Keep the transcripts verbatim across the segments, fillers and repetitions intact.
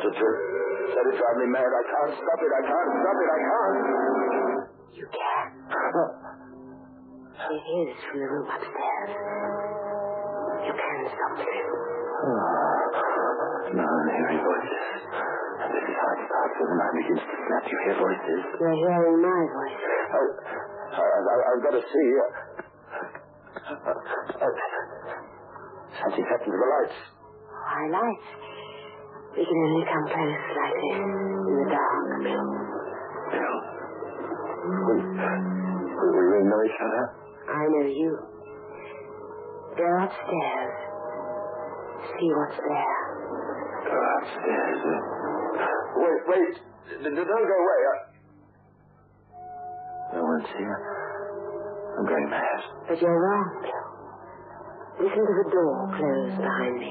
it to. Let it drive me mad. I can't stop it. I can't stop it. I can't. You can. I hear this from the room upstairs. You can stop it. Oh, now I'm hearing voices. And this is how it starts when the mind begins to snap. You hear voices. You're hearing my voice. I, I, I, I've got to see. Uh, uh, something happened to the lights. Why lights? We can only come close like this in the dark, Bill. Bill? We, we, we really know each other? I know you. Go upstairs. See what's there. Go upstairs. Wait, wait. D- don't go away. I... No one's here. I'm going mad. But you're wrong, Bill. Listen to the door close behind me.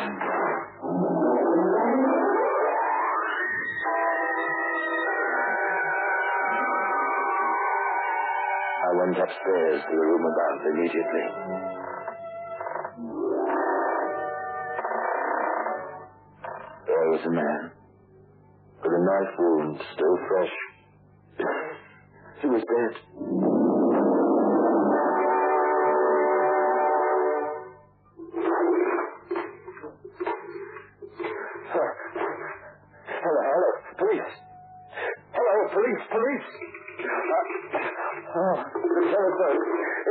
I went upstairs to the room above immediately. There was a man with a knife wound still fresh. He was dead. Hello, hello, police. Hello, police, police. Uh, oh, the telephone.